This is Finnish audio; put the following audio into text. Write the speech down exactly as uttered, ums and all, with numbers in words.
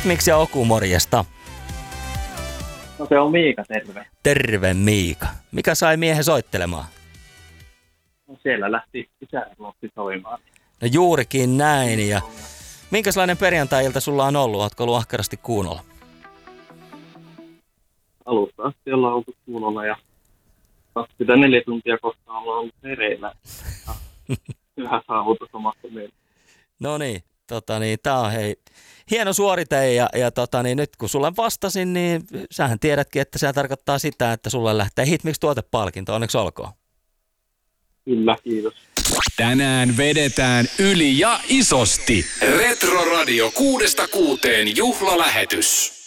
Hitmix ja Oku, morjesta. No se on Miika, terve. Terve Miika. Mikä sai miehen soittelemaan? No siellä lähti isärloppi soimaan. No juurikin näin. Ja minkälainen perjantai-ilta sulla on ollut? Ootko ollut ahkerasti kuunolla? Alusta asti ollaan oltu kuulolla ja kaksikymmentäneljä tuntia kohta ollaan ollut hereillä. Hyvä saavutus omasta mielestä. No niin, tota niin, tää on hei hieno suorite ja, ja tota niin, nyt kun sulle vastasin, niin sähän tiedätkin, että se tarkoittaa sitä, että sulle lähtee Hitmix tuotepalkinto. Onneksi olkoon. Kyllä, kiitos. Tänään vedetään yli ja isosti. Retro Radio kuudesta kuuteen juhlalähetys.